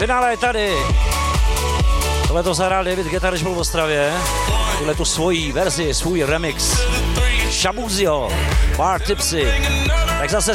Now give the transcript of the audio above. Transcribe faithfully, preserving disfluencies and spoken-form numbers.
Finále je tady. Tohle to zahrál David Guetta, když byl v Ostravě. Tuhle tu svojí verzi, svůj remix. Shabuzio, Bar Tipsy. Tak zase